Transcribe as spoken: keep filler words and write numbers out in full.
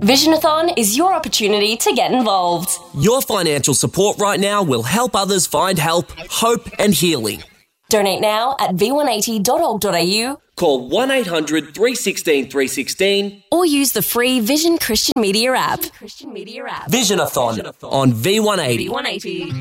Visionathon is your opportunity to get involved. Your financial support right now will help others find help, hope and healing. Donate now at v one eighty dot org dot a u. Call one eight hundred three one six three one six or use the free Vision Christian Media app. Christian Media app. Visionathon on V one eighty. V one eighty.